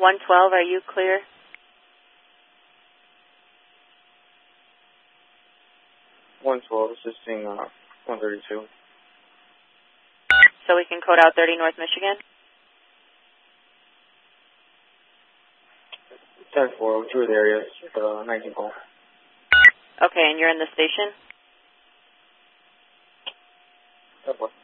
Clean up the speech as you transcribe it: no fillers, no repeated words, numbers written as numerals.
112, are you clear? Assisting 132. So we can code out 30 North Michigan? 10-4, tour the area, 19 call. Okay, and you're in the station? 10-4.